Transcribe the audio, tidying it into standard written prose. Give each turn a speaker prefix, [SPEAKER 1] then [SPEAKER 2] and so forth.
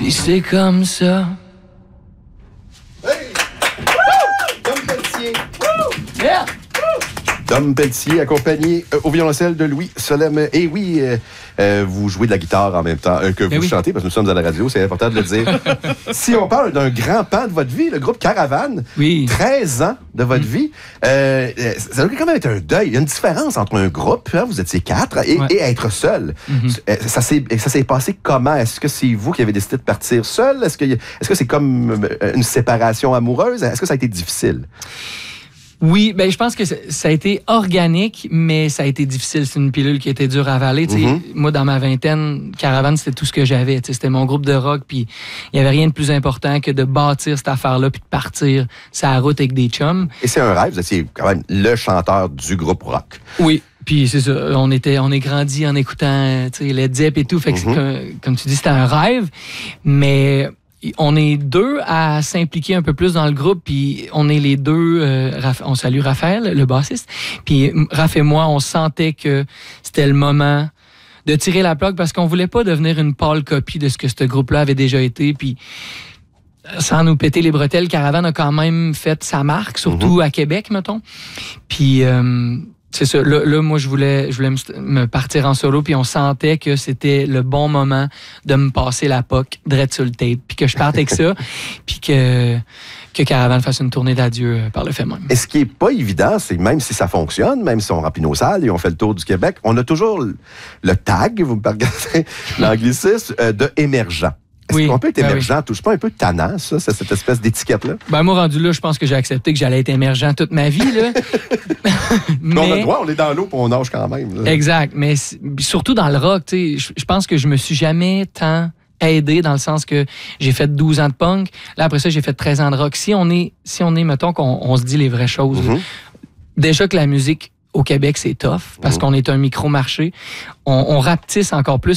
[SPEAKER 1] Puis c'est comme ça.
[SPEAKER 2] Hey! Dom Pelletier.
[SPEAKER 1] Yeah!
[SPEAKER 2] Dom Pelletier, accompagné au violoncelle de Louis Solem. Et oui, vous jouez de la guitare en même temps que vous chantez, parce que nous sommes à la radio, c'est important de le dire. Si on parle d'un grand pan de votre vie, le groupe Caravane, 13 ans de votre vie, ça doit quand même être un deuil. Il y a une différence entre un groupe, hein, vous étiez 4, et être seul. Ça s'est passé comment? Est-ce que c'est vous qui avez décidé de partir seul? Est-ce que c'est comme une séparation amoureuse? Est-ce que ça a été difficile?
[SPEAKER 1] Oui, ben je pense que ça a été organique, mais ça a été difficile. C'est une pilule qui était dure à avaler. Moi, dans ma vingtaine, Caravane, c'était tout ce que j'avais. C'était mon groupe de rock, puis il n'y avait rien de plus important que de bâtir cette affaire-là, puis de partir sur la route avec des chums.
[SPEAKER 2] Et c'est un rêve, vous étiez quand même le chanteur du groupe rock.
[SPEAKER 1] Oui. Puis c'est ça, on est grandi en écoutant Led Zepp et tout. Fait que comme tu dis, c'était un rêve, mais on est deux à s'impliquer un peu plus dans le groupe, puis on est les deux, on salue Raphaël, le bassiste, puis Raph et moi, on sentait que c'était le moment de tirer la plug parce qu'on voulait pas devenir une pâle copie de ce que ce groupe-là avait déjà été, puis sans nous péter les bretelles, Caravane a quand même fait sa marque, surtout à Québec, mettons. Puis c'est ça. Là, moi, je voulais me partir en solo, puis on sentait que c'était le bon moment de me passer la POC direct sur le tape, puis que je parte avec ça, puis que Caravane fasse une tournée d'adieu par le fait même.
[SPEAKER 2] Et ce qui est pas évident, c'est même si ça fonctionne, même si on remplit nos salles et on fait le tour du Québec, on a toujours le tag, vous me regardez l'anglicisme, de émergent. Est-ce qu'on peut être émergent? Touche pas un peu tannant, ça, cette espèce d'étiquette-là?
[SPEAKER 1] Ben, moi, rendu là, je pense que j'ai accepté que j'allais être émergent toute ma vie, là.
[SPEAKER 2] Mais on a le droit, on est dans l'eau, puis on nage quand même. Là.
[SPEAKER 1] Exact. Mais surtout dans le rock, tu sais, je pense que je me suis jamais tant aidé dans le sens que j'ai fait 12 ans de punk. Là, après ça, j'ai fait 13 ans de rock. Si on est mettons, qu'on se dit les vraies choses, déjà que la musique au Québec, c'est tough, parce qu'on est un micro-marché. On rapetisse encore plus